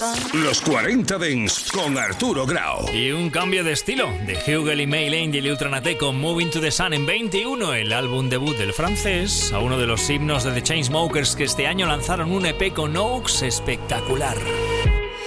Los 40 Dents con Arturo Grau. Y un cambio de estilo de Hugel y Mail Angel y Ultranate con Moving to the Sun en 21, el álbum debut del francés, a uno de los himnos de The Chainsmokers que este año lanzaron un EP con Oaks espectacular.